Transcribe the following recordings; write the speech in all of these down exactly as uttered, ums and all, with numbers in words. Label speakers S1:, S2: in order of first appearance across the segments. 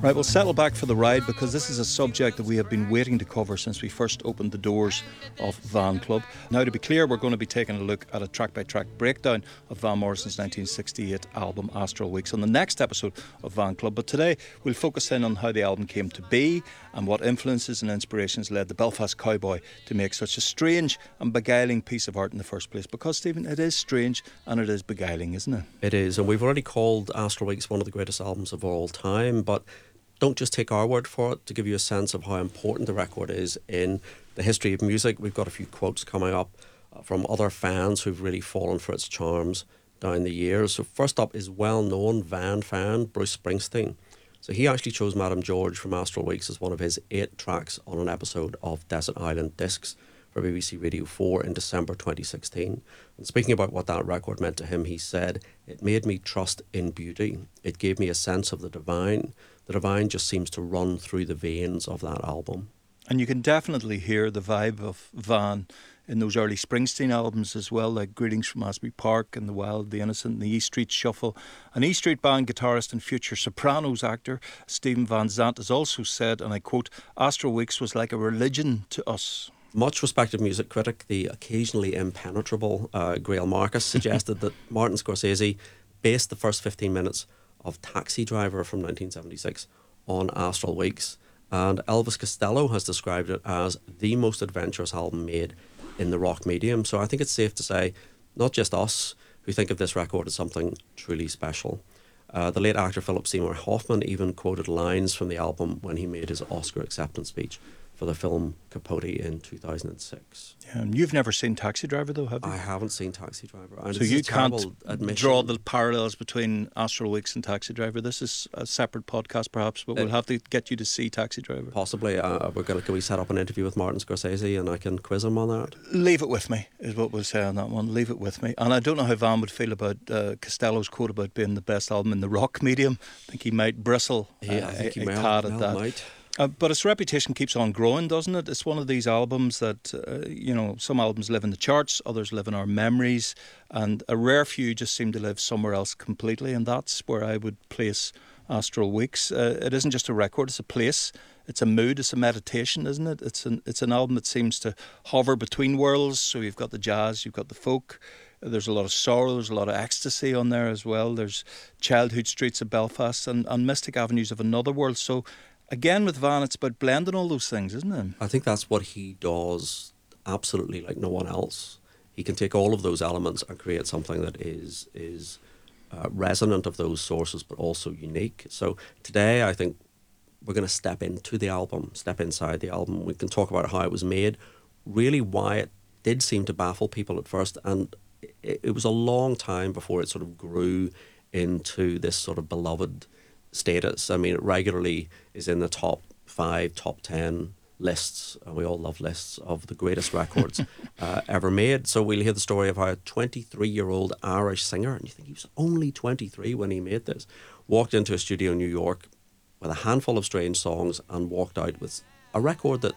S1: Right, we'll settle back for the ride because this is a subject that we have been waiting to cover since we first opened the doors of Van Club. Now, to be clear, we're going to be taking a look at a track-by-track breakdown of Van Morrison's nineteen sixty-eight album Astral Weeks on the next episode of Van Club. But today, we'll focus in on how the album came to be and what influences and inspirations led the Belfast cowboy to make such a strange and beguiling piece of art in the first place. Because, Stephen, it is strange and it is beguiling, isn't it?
S2: It is, and we've already called Astral Weeks one of the greatest albums of all time, but don't just take our word for it. To give you a sense of how important the record is in the history of music, we've got a few quotes coming up from other fans who've really fallen for its charms down the years. So first up is well-known Van fan Bruce Springsteen. So he actually chose Madame George from Astral Weeks as one of his eight tracks on an episode of Desert Island Discs for B B C Radio four in December twenty sixteen. And speaking about what that record meant to him, he said, "It made me trust in beauty. It gave me a sense of the divine. The divine just seems to run through the veins of that album."
S1: And you can definitely hear the vibe of Van in those early Springsteen albums as well, like Greetings from Asbury Park and The Wild, The Innocent and The E Street Shuffle. An E Street Band guitarist and future Sopranos actor, Stephen Van Zandt, has also said, and I quote, "Astral Weeks was like a religion to us."
S2: Much respected music critic, the occasionally impenetrable uh, Grail Marcus, suggested that Martin Scorsese based the first fifteen minutes of Taxi Driver from nineteen seventy-six on Astral Weeks. And Elvis Costello has described it as the most adventurous album made in the rock medium. So I think it's safe to say, not just us who think of this record as something truly special. Uh, the late actor Philip Seymour Hoffman even quoted lines from the album when he made his Oscar acceptance speech for the film Capote in two thousand six.
S1: Yeah, and you've never seen Taxi Driver, though, have you?
S2: I haven't seen Taxi Driver. And
S1: so you can't
S2: admission.
S1: draw the parallels between Astral Weeks and Taxi Driver. This is a separate podcast, perhaps, but we'll have to get you to see Taxi Driver.
S2: Possibly. Uh, we're gonna, can we set up an interview with Martin Scorsese and I can quiz him on that?
S1: Leave it with me, is what we'll say on that one. Leave it with me. And I don't know how Van would feel about uh, Costello's quote about being the best album in the rock medium. I think he might bristle uh,
S2: yeah, I think
S1: a,
S2: he
S1: a
S2: may
S1: tad
S2: well,
S1: at that.
S2: Might.
S1: Uh, but its reputation keeps on growing, doesn't it? It's one of these albums that, uh, you know, some albums live in the charts, others live in our memories, and a rare few just seem to live somewhere else completely, and that's where I would place Astral Weeks. Uh, it isn't just a record, it's a place, it's a mood, it's a meditation, isn't it? It's an, it's an album that seems to hover between worlds, so you've got the jazz, you've got the folk, there's a lot of sorrow, there's a lot of ecstasy on there as well, there's childhood streets of Belfast and, and mystic avenues of another world, so again, with Van, it's about blending all those things, isn't it?
S2: I think that's what he does absolutely like no one else. He can take all of those elements and create something that is is uh, resonant of those sources, but also unique. So today, I think we're going to step into the album, step inside the album. We can talk about how it was made, really why it did seem to baffle people at first. And it, it was a long time before it sort of grew into this sort of beloved status. I mean, it regularly is in the top five, top ten lists, and we all love lists of the greatest records uh, ever made. So we'll hear the story of how a twenty-three-year-old Irish singer, and you think he was only twenty-three when he made this, walked into a studio in New York with a handful of strange songs and walked out with a record that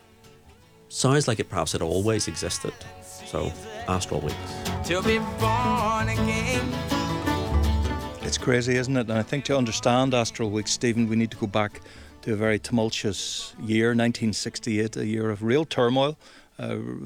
S2: sounds like it perhaps had always existed. So, Astral Weeks. To be born again.
S1: It's crazy, isn't it? And I think to understand Astral Weeks, Stephen, we need to go back to a very tumultuous year, nineteen sixty-eight, a year of real turmoil. Uh,